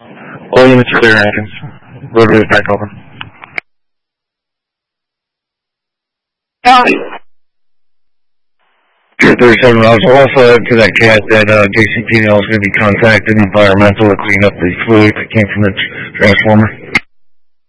All units clear, Atkins. Rotary is back open. Howdy. 37, I was also to that cat that JCPL is going to be contacting environmental to clean up the fluid that came from the transformer.